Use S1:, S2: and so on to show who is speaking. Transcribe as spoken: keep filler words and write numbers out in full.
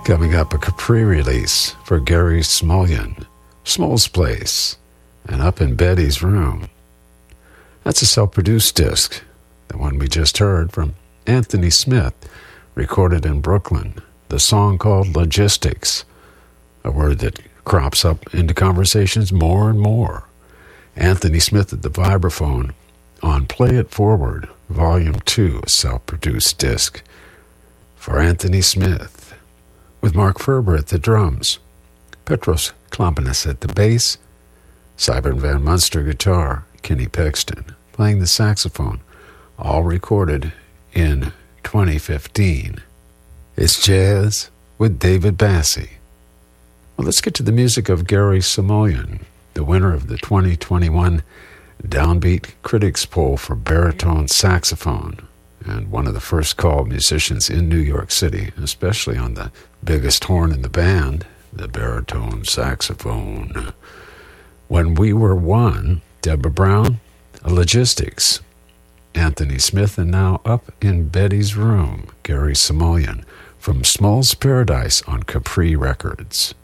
S1: Coming up, a Capri release for Gary Smulyan, Small's Place, and Up in Betty's Room. That's a self-produced disc, the one we just heard from Anthony Smith, recorded in Brooklyn. The song called Logistics, a word that crops up into conversations more and more. Anthony Smith at the vibraphone on Play It Forward, Volume two, a self-produced disc for Anthony Smith, with Mark Ferber at the drums, Petros Klampenis at the bass, Sybert Van Munster guitar, Kenny Pexton playing the saxophone, all recorded in twenty fifteen. It's jazz with David Bassie. Well, let's get to the music of Gary Smulyan, the winner of the twenty twenty-one Downbeat Critics Poll for baritone saxophone, and one of the first called musicians in New York City, especially on the biggest horn in the band, the baritone saxophone. When We Were One, Deborah Brown, Logistics, Anthony Smith, and now Up in Betty's Room, Gary Smulyan, from Small's Paradise on Capri Records.